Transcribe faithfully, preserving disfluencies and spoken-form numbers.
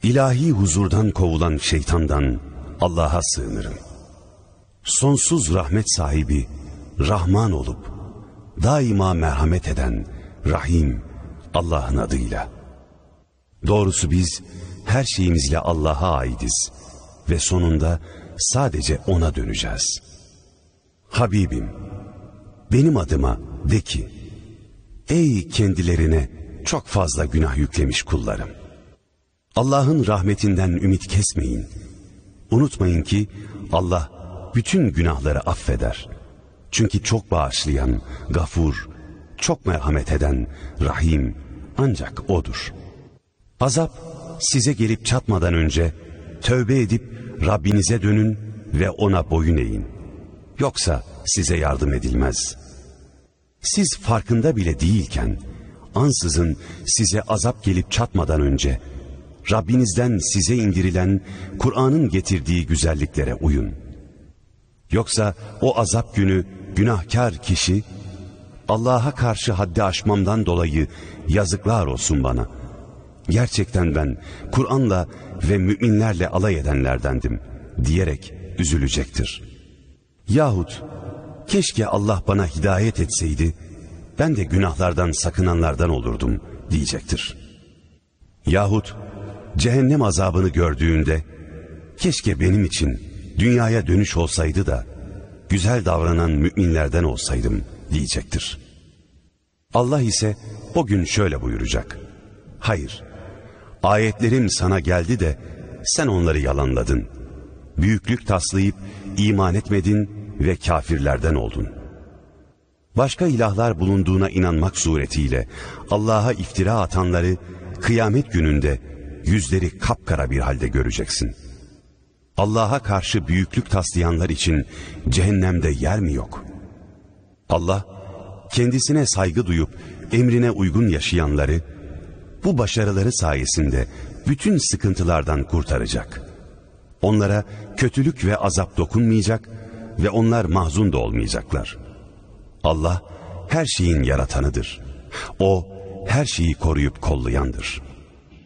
İlahi huzurdan kovulan şeytandan Allah'a sığınırım. Sonsuz rahmet sahibi, Rahman olup daima merhamet eden Rahim Allah'ın adıyla. Doğrusu biz her şeyimizle Allah'a aitiz ve sonunda sadece O'na döneceğiz. Habibim, benim adıma de ki, ey kendilerine çok fazla günah yüklemiş kullarım! Allah'ın rahmetinden ümit kesmeyin. Unutmayın ki Allah bütün günahları affeder. Çünkü çok bağışlayan, gafur, çok merhamet eden, Rahim ancak O'dur. Azap size gelip çatmadan önce tövbe edip Rabbinize dönün ve O'na boyun eğin. Yoksa size yardım edilmez. Siz farkında bile değilken, ansızın size azap gelip çatmadan önce, Rabbinizden size indirilen Kur'an'ın getirdiği güzelliklere uyun. Yoksa o azap günü günahkar kişi, Allah'a karşı haddi aşmamdan dolayı yazıklar olsun bana. Gerçekten ben Kur'an'la ve müminlerle alay edenlerdendim diyerek üzülecektir. Yahut keşke Allah bana hidayet etseydi, ben de günahlardan sakınanlardan olurdum diyecektir. Yahut cehennem azabını gördüğünde, keşke benim için dünyaya dönüş olsaydı da güzel davranan müminlerden olsaydım diyecektir. Allah ise o gün şöyle buyuracak: hayır, ayetlerim sana geldi de sen onları yalanladın. Büyüklük taslayıp iman etmedin ve kafirlerden oldun. Başka ilahlar bulunduğuna inanmak suretiyle Allah'a iftira atanları kıyamet gününde yüzleri kapkara bir halde göreceksin. Allah'a karşı büyüklük taslayanlar için cehennemde yer mi yok? Allah kendisine saygı duyup emrine uygun yaşayanları bu başarıları sayesinde bütün sıkıntılardan kurtaracak. Onlara kötülük ve azap dokunmayacak ve onlar mahzun da olmayacaklar. Allah her şeyin yaratanıdır. O her şeyi koruyup kollayandır.